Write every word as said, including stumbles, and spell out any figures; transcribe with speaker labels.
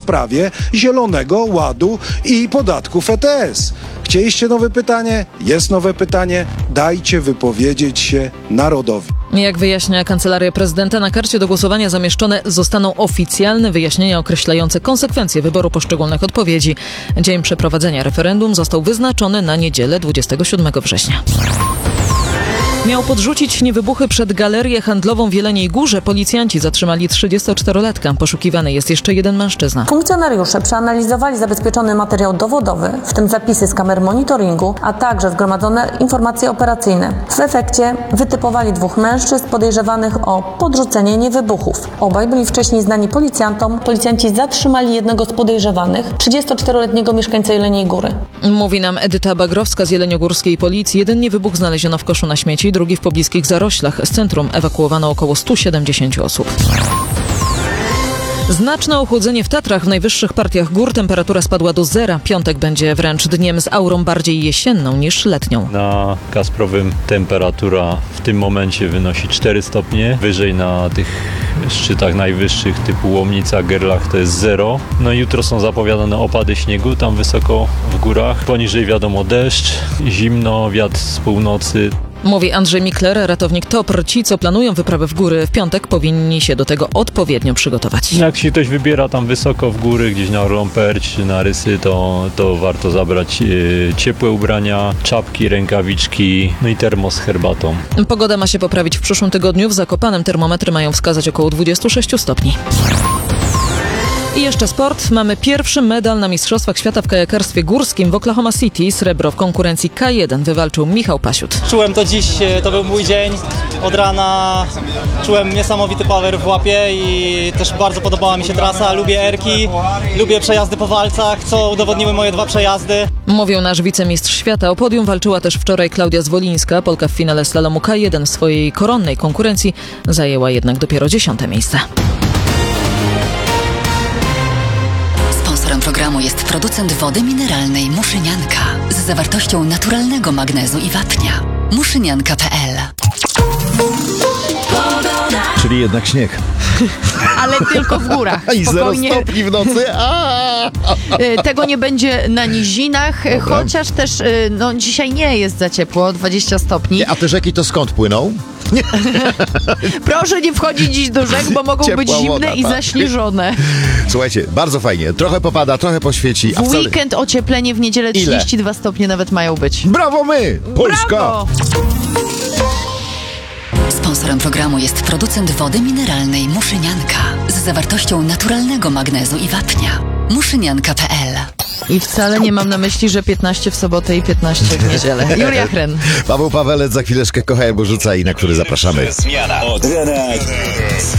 Speaker 1: sprawie Zielonego Ładu i podatków E T S. Chcieliście nowe pytanie? Jest nowe pytanie. Dajcie wypowiedzieć się narodowi.
Speaker 2: Jak wyjaśnia Kancelaria Prezydenta, na karcie do głosowania zamieszczone zostaną oficjalne wyjaśnienia określające konsekwencje wyboru poszczególnych odpowiedzi. Dzień przeprowadzenia referendum został wyznaczony na niedzielę dwudziestego siódmego września. Miał podrzucić niewybuchy przed galerię handlową w Jeleniej Górze. Policjanci zatrzymali trzydziestoczterolatka. Poszukiwany jest jeszcze jeden mężczyzna.
Speaker 3: Funkcjonariusze przeanalizowali zabezpieczony materiał dowodowy, w tym zapisy z kamer monitoringu, a także zgromadzone informacje operacyjne. W efekcie wytypowali dwóch mężczyzn podejrzewanych o podrzucenie niewybuchów. Obaj byli wcześniej znani policjantom. Policjanci zatrzymali jednego z podejrzewanych, trzydziestoczteroletniego mieszkańca Jeleniej Góry.
Speaker 2: Mówi nam Edyta Bagrowska z jeleniogórskiej policji. Jeden niewybuch znaleziono w koszu na śmieci, drugi w pobliskich zaroślach. Z centrum ewakuowano około stu siedemdziesięciu osób. Znaczne ochłodzenie w Tatrach. W najwyższych partiach gór temperatura spadła do zera. Piątek będzie wręcz dniem z aurą bardziej jesienną niż letnią.
Speaker 4: Na Kasprowym temperatura w tym momencie wynosi cztery stopnie. Wyżej na tych szczytach najwyższych typu Łomnica, Gerlach to jest zero. No i jutro są zapowiadane opady śniegu tam wysoko w górach. Poniżej wiadomo deszcz, zimno, wiatr z północy.
Speaker 2: Mówi Andrzej Mikler, ratownik T O P R. Ci, co planują wyprawę w góry w piątek, powinni się do tego odpowiednio przygotować.
Speaker 4: Jak się ktoś wybiera tam wysoko w góry, gdzieś na Orlą Perć czy na Rysy, to, to warto zabrać yy, ciepłe ubrania, czapki, rękawiczki, no i termos z herbatą.
Speaker 2: Pogoda ma się poprawić w przyszłym tygodniu. W Zakopanem termometry mają wskazać około dwudziestu sześciu stopni. I jeszcze sport. Mamy pierwszy medal na Mistrzostwach Świata w kajakarstwie górskim w Oklahoma City. Srebro w konkurencji K jeden wywalczył Michał Pasiut.
Speaker 5: Czułem to dziś, to był mój dzień. Od rana czułem niesamowity power w łapie i też bardzo podobała mi się trasa. Lubię erki, lubię przejazdy po walcach, co udowodniły moje dwa przejazdy.
Speaker 2: Mówił nasz wicemistrz świata. O podium walczyła też wczoraj Klaudia Zwolińska. Polka w finale slalomu K jeden w swojej koronnej konkurencji zajęła jednak dopiero dziesiąte miejsce.
Speaker 6: Sponsorem programu jest producent wody mineralnej Muszynianka z zawartością naturalnego magnezu i wapnia. muszynianka kropka p l.
Speaker 7: Czyli jednak śnieg.
Speaker 8: Ale tylko w górach.
Speaker 7: I zero stopni w nocy. A!
Speaker 8: Tego nie będzie na nizinach,
Speaker 7: Dobra.
Speaker 8: chociaż też no, dzisiaj nie jest za ciepło, dwadzieścia stopni.
Speaker 7: Nie, a te rzeki to skąd płyną? Nie.
Speaker 8: Proszę nie wchodzić dziś do rzek, bo mogą
Speaker 7: Ciepła
Speaker 8: być zimne
Speaker 7: woda,
Speaker 8: i
Speaker 7: tak.
Speaker 8: zaśnieżone.
Speaker 7: Słuchajcie, bardzo fajnie. Trochę popada, trochę poświeci. A
Speaker 8: W
Speaker 7: wcale...
Speaker 8: weekend ocieplenie, w niedzielę
Speaker 7: Ile?
Speaker 8: trzydzieści dwa stopnie nawet mają być.
Speaker 7: Brawo my! Polska!
Speaker 8: Brawo!
Speaker 6: Sponsorem programu jest producent wody mineralnej Muszynianka z zawartością naturalnego magnezu i wapnia. muszynianka kropka p l.
Speaker 8: I wcale nie mam na myśli, że piętnaście w sobotę i piętnaście w niedzielę. Julia Hren.
Speaker 7: Paweł Pawelec za chwileczkę kocha, bo rzuca i na który zapraszamy.
Speaker 9: Zmiana od rana.